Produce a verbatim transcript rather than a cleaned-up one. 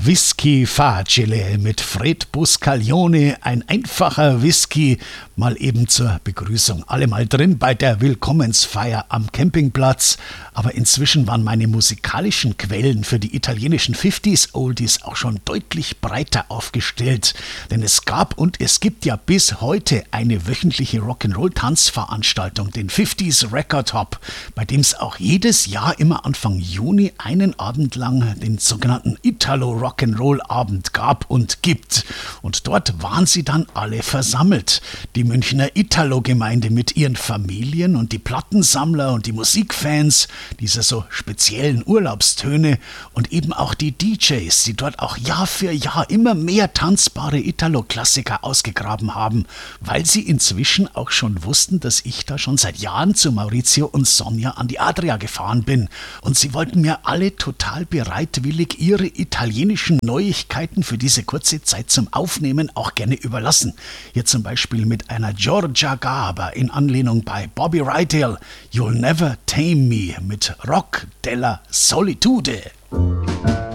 Whisky Facile mit Fred Buscaglione, ein einfacher Whisky, mal eben zur Begrüßung. Alle mal drin bei der Willkommensfeier am Campingplatz. Aber inzwischen waren meine musikalischen Quellen für die italienischen fünfziger Oldies auch schon deutlich breiter aufgestellt. Denn es gab und es gibt ja bis heute eine wöchentliche Rock'n'Roll-Tanzveranstaltung, den fünfziger Record Hop, bei dem es auch jedes Jahr immer Anfang Juni einen Abend lang den sogenannten Italo Rock'n'Roll Abend gab und gibt. Und dort waren sie dann alle versammelt. Die Münchner Italo-Gemeinde mit ihren Familien und die Plattensammler und die Musikfans dieser so speziellen Urlaubstöne und eben auch die D Js, die dort auch Jahr für Jahr immer mehr tanzbare Italo-Klassiker ausgegraben haben, weil sie inzwischen auch schon wussten, dass ich da schon seit Jahren zu Maurizio und Sonja an die Adria gefahren bin. Und sie wollten mir alle total bereitwillig ihre italienischen Neuigkeiten für diese kurze Zeit zum Aufnehmen auch gerne überlassen. Hier zum Beispiel mit einer Giorgia Gaber in Anlehnung bei Bobby Rydell, You'll Never Tame Me mit Rock della Solitude.